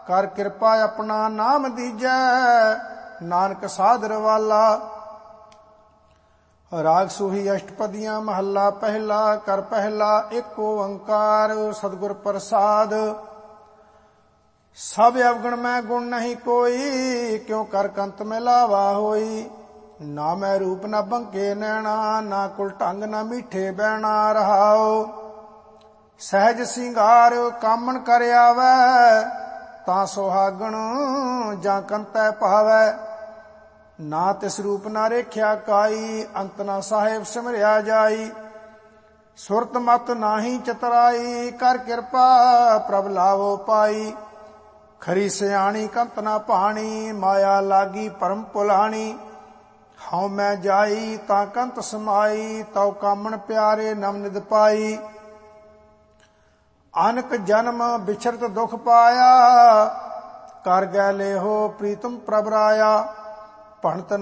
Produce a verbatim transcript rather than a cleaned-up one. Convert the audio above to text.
ਕਰ ਕਿਰਪਾ ਆਪਣਾ ਨਾਮ ਦੀਜੈ, ਨਾਨਕ ਸਾਧ ਰਵਾਲਾ। ਰਾਗ ਸੂਹੀ ਅਸ਼ਟਪਦੀਆਂ ਮਹੱਲਾ ਪਹਿਲਾ। ਕਰ ਪਹਿਲਾ ਇੱਕ ਓੰਕਾਰ ਸਤਿਗੁਰ ਪ੍ਰਸਾਦ। ਸਭ ਅਵਗੁਣ ਮੈਂ ਗੁਣ ਨਹੀਂ ਕੋਈ, ਕਿਉ ਕਰ ਕੰਤ ਮਿਲਾਵਾ ਹੋਈ। ਨਾ ਮੈਂ ਰੂਪ ਨਾ ਬੰਕੇ ਨੈਣਾ, ਨਾ ਕੁਲ ਢੰਗ ਨਾ ਮੀਠੇ ਬਹਿਣਾ ਰਹਾਓ। ਸਹਿਜ ਸਿੰਗਾਰ ਕਾਮਣ ਕਰ ਆਵੈ, ਤਾਂ ਸੁਹਾਗਣ ਜਾਂ ਕੰਤੈ ਭਾਵੈ। ਨਾ ਤਿਸ ਰੂਪ ਨਾ ਰੇਖਿਆ ਕਾਈ, ਅੰਤ ਨਾ ਸਾਹਿਬ ਸਿਮਰਿਆ ਜਾਈ। ਸੁਰਤ ਮਤ ਨਾਹੀ ਚਤਰਾਈ, ਕਰ ਕਿਰਪਾ ਪ੍ਰਭ ਲਾਵੋ ਪਾਈ। ਖਰੀ ਸਿਆਣੀ ਕੰਤ ਨਾ ਭਾਣੀ, ਮਾਇਆ ਲਾਗੀ ਭਰਮ ਭੁਲਾਣੀ। ਹਉ ਮੈਂ ਜਾਈ ਤਾਂ ਕੰਤ ਸਮਾਈ, ਤਉ ਕਾਮਣ ਪਿਆਰੇ ਨਮ ਨਿਦ ਪਾਈ। ਅਨਕ ਜਨਮ ਬਿਛਰਤ ਦੁਖ ਪਾਇਆ, ਕਰ ਗੈ ਲੇਹੋ ਪ੍ਰੀਤਮ ਪ੍ਰਭ ਰਾਇਆ। ਭਣਤ